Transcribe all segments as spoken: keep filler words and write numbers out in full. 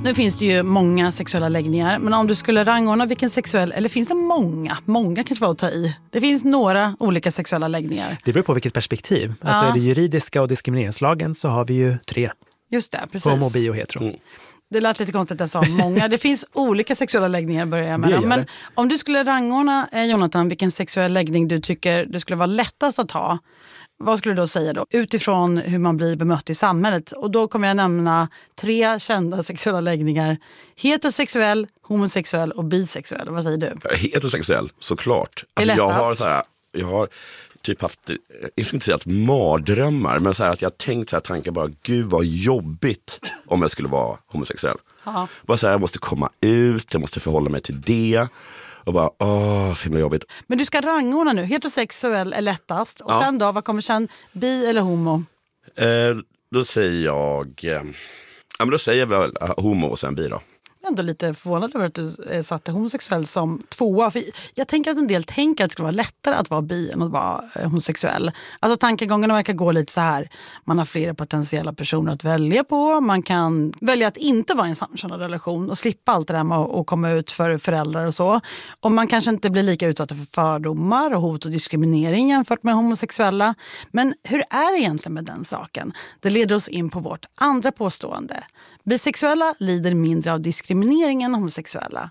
Nu finns det ju många sexuella läggningar, men om du skulle rangordna vilken sexuell, eller finns det många? Många kanske var att ta i. Det finns några olika sexuella läggningar. Det beror på vilket perspektiv. Alltså Ja. är det juridiska och diskrimineringslagen så har vi ju tre. Just det, precis. Homo, bi och hetero. Mm. Det lät lite konstigt att jag sa många. Det finns olika sexuella läggningar börjar jag med. Det gör Men det. om du skulle rangordna, eh, Jonathan, vilken sexuell läggning du tycker det skulle vara lättast att ta, vad skulle du då säga då? Utifrån hur man blir bemött i samhället. Och då kommer jag nämna tre kända sexuella läggningar. Heterosexuell, homosexuell och bisexuell. Vad säger du? Jag är heterosexuell, såklart. Alltså, Det är jag lättast. har så här, jag har typ haft, jag ska inte säga att mardrömmar, men så här att jag har tänkt så här tankar bara, gud vad jobbigt om jag skulle vara homosexuell. Ja. Bara så här, jag måste komma ut, jag måste förhålla mig till det. Och bara, åh, så himla jobbigt. Men du ska rangordna nu. Heterosexuell är lättast. Och Ja. sen då, vad kommer sen? Bi eller homo? Eh, då säger jag, eh, ja men då säger jag väl eh, homo och sen bi då. Jag är ändå lite förvånad över att du eh, satte homosexuell som tvåa. För jag tänker att en del tänker att det skulle vara lättare att vara bi än att vara eh, homosexuell. Alltså tankegångarna verkar gå lite så här. Man har flera potentiella personer att välja på. Man kan välja att inte vara i en samkönad relation och slippa allt det där med att komma ut för föräldrar och så. Och man kanske inte blir lika utsatta för fördomar och hot och diskriminering jämfört med homosexuella. Men hur är det egentligen med den saken? Det leder oss in på vårt andra påstående. Bisexuella lider mindre av diskriminering än homosexuella.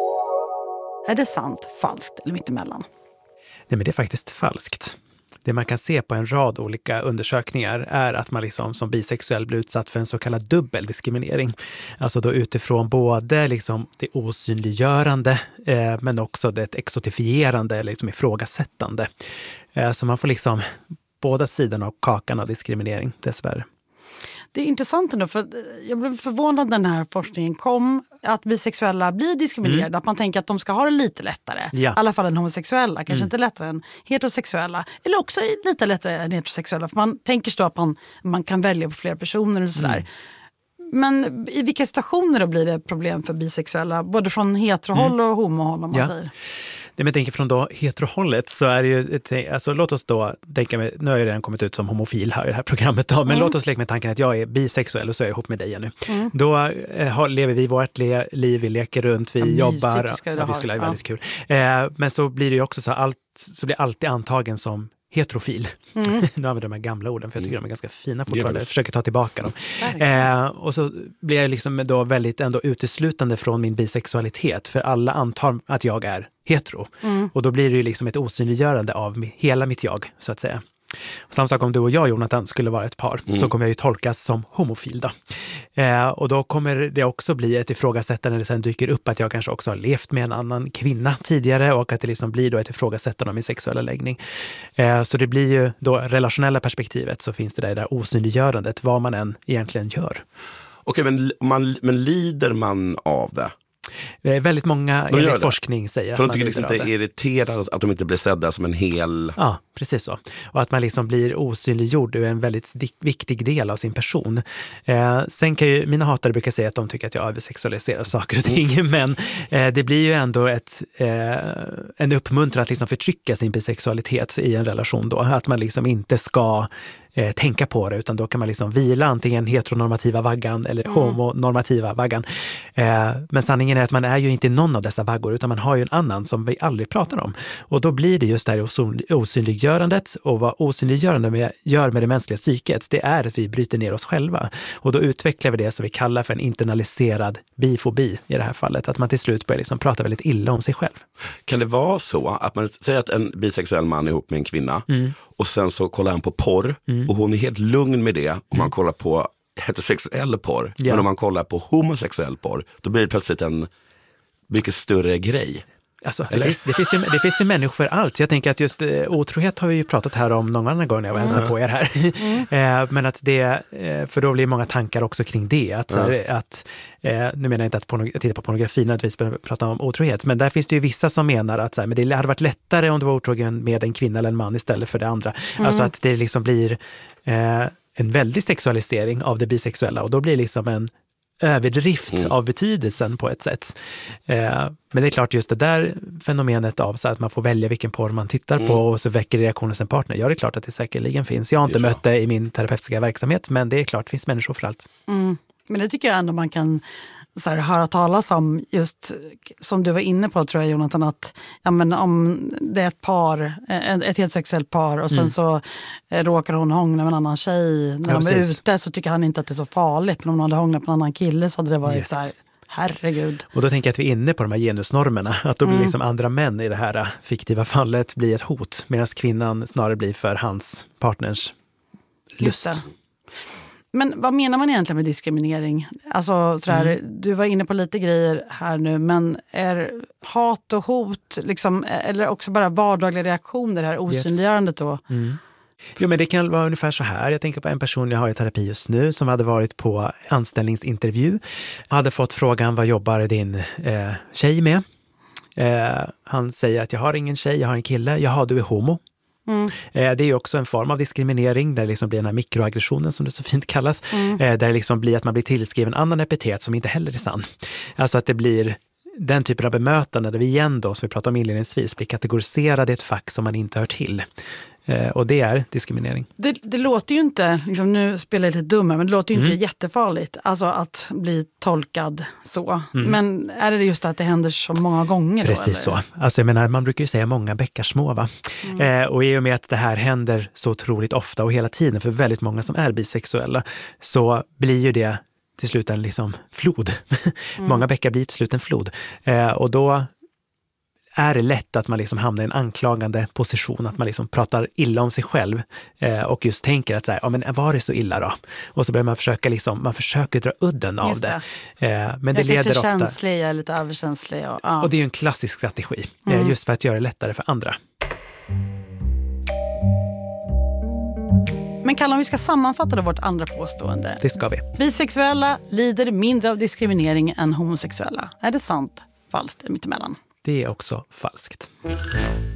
Är det sant, falskt eller mittemellan? Nej, men det är faktiskt falskt. Det man kan se på en rad olika undersökningar är att man liksom som bisexuell blir utsatt för en så kallad dubbel diskriminering. Alltså då utifrån både liksom det osynliggörande eh, men också det exotifierande eller liksom ifrågasättande. Eh, så man får liksom båda sidorna av kakan av diskriminering, dessvärre. Det är intressant ändå, för jag blev förvånad när den här forskningen kom att bisexuella blir diskriminerade. Mm. Att man tänker att de ska ha det lite lättare. Ja. I alla fall än homosexuella. Kanske Mm. inte lättare än heterosexuella. Eller också lite lättare än heterosexuella. För man tänker så att man, man kan välja på flera personer och sådär. Mm. Men i vilka situationer då blir det problem för bisexuella? Både från heterohåll mm. och homohåll om man ja. säger. Det men tänker från då heterohållet så är det ju ett, alltså låt oss då tänka med, nu har jag redan kommit ut som homofil här i det här programmet då, men mm. låt oss leka med tanken att jag är bisexuell och så är jag ihop med dig nu. Mm. Då eh, har, lever vi vårt le, liv, vi leker runt, vi ja, jobbar, ja, vi skulle ha väldigt ja. kul. Eh, men så blir det ju också så allt, så blir alltid antagen som heterofil. Mm. Nu använder jag de här gamla orden för jag tycker mm. de är ganska fina fortfarande. Jag försöker ta tillbaka dem. Eh, och så blir jag liksom då väldigt ändå uteslutande från min bisexualitet för alla antar att jag är hetero. Mm. Och då blir det ju liksom ett osynliggörande av hela mitt jag, så att säga. Och samma sak om du och jag, Jonathan, skulle vara ett par mm. så kommer jag ju tolkas som homofil då. Eh, och då kommer det också bli ett ifrågasättande när det sen dyker upp att jag kanske också har levt med en annan kvinna tidigare och att det liksom blir då ett ifrågasättande av min sexuella läggning. Eh, så det blir ju då relationella perspektivet så finns det där, där osynliggörandet vad man än egentligen gör. Okej, men, man, men lider man av det? Eh, väldigt många enligt forskning säger för att de tycker liksom det är irriterande att de inte blir sedda som en hel... Ja, precis så. Och att man liksom blir osynliggjord är en väldigt viktig del av sin person. Eh, sen kan ju, mina hatare brukar säga att de tycker att jag översexualiserar saker och ting, mm. men eh, det blir ju ändå ett, eh, en uppmuntran att liksom förtrycka sin bisexualitet i en relation då. Att man liksom inte ska eh, tänka på det, utan då kan man liksom vila antingen heteronormativa vaggan eller mm. homonormativa vaggan. Eh, men sanningen är att man är ju inte någon av dessa vaggor, utan man har ju en annan som vi aldrig pratar om. Och då blir det just det här osyn- osynliggörandet, och vad osynliggörande med, gör med det mänskliga psyket, det är att vi bryter ner oss själva. Och då utvecklar vi det som vi kallar för en internaliserad bifobi i det här fallet. Att man till slut börjar liksom prata väldigt illa om sig själv. Kan det vara så att man säger att en bisexuell man är ihop med en kvinna mm. och sen så kollar han på porr mm. och hon är helt lugn med det om mm. man kollar på heterosexuell porr. Ja. Men om man kollar på homosexuell porr, då blir det plötsligt en mycket större grej. Alltså, det, finns, det, finns ju, det finns ju människor för allt. Jag tänker att just eh, otrohet har vi ju pratat här om någon annan gång när jag var ensam mm. på er här. Mm. eh, men att det, eh, för då blir många tankar också kring det. Att, mm. så här, att, eh, nu menar jag inte att pornog- titta på pornografi när vi pratar om otrohet. Men där finns det ju vissa som menar att så här, men det hade varit lättare om du var otrogen med en kvinna eller en man istället för det andra. Mm. Alltså att det liksom blir eh, en väldig sexualisering av det bisexuella. Och då blir det liksom en överdrift mm. av betydelsen på ett sätt. Eh, men det är klart just det där fenomenet av så att man får välja vilken porr man tittar mm. på och så väcker reaktionen sin partner. Ja, det är klart att det säkerligen finns. Jag har inte mött det i min terapeutiska verksamhet, men det är klart det finns människor för allt. Mm. Men det tycker jag ändå man kan så här, höra talas om just som du var inne på, tror jag, Jonathan, att ja, men om det är ett par, ett, ett helt sexuellt par och sen mm. så eh, råkar hon hångla med en annan tjej när ja, de är precis. ute, så tycker han inte att det är så farligt, men om hon hade hånglat med en annan kille så hade det varit yes. så här, herregud. Och då tänker jag att vi är inne på de här genusnormerna, att då blir mm. liksom andra män i det här fiktiva fallet blir ett hot, medan kvinnan snarare blir för hans partners lust. Men vad menar man egentligen med diskriminering? Alltså sådär, mm. du var inne på lite grejer här nu, men är hat och hot liksom, eller också bara vardagliga reaktioner, det här osynliggörandet då? Yes. Mm. Jo, men det kan vara ungefär så här. Jag tänker på en person jag har i terapi just nu som hade varit på anställningsintervju. Hade fått frågan, vad jobbar din eh, tjej med? Eh, han säger att jag har ingen tjej, jag har en kille. Jaha, du är homo. Mm. Eh, det är ju också en form av diskriminering där det liksom blir den här mikroaggressionen som det så fint kallas. Mm. Eh, där det liksom blir att man blir tillskriven annan epitet som inte heller är sann. Alltså att det blir den typen av bemötande där vi igen då, som vi pratade om inledningsvis, blir kategoriserade i ett fack som man inte hör till. Eh, och det är diskriminering. Det, det låter ju inte, liksom, nu spelar jag lite dummare, men det låter ju mm. inte jättefarligt alltså att bli tolkad så. Mm. Men är det just att det händer så många gånger? Precis då, så. Alltså jag menar, man brukar ju säga många bäckar små, va? Mm. Eh, och i och med att det här händer så otroligt ofta och hela tiden för väldigt många som är bisexuella, så blir ju det till slut en liksom flod. Mm. Många bäckar blir till slut en flod. Eh, och då är det lätt att man liksom hamnar i en anklagande position, att man liksom pratar illa om sig själv eh, och just tänker att så här, ja, men var det så illa då? Och så börjar man försöka liksom, man försöker dra udden av det. det. Eh, men det leder ofta... känslig, jag är lite överkänslig. Och, ja. och det är ju en klassisk strategi, mm. eh, just för att göra det lättare för andra. Men Kalle, om vi ska sammanfatta då vårt andra påstående. Det ska vi. Bisexuella lider mindre av diskriminering än homosexuella. Är det sant? Falskt? Mittemellan? Det är också falskt.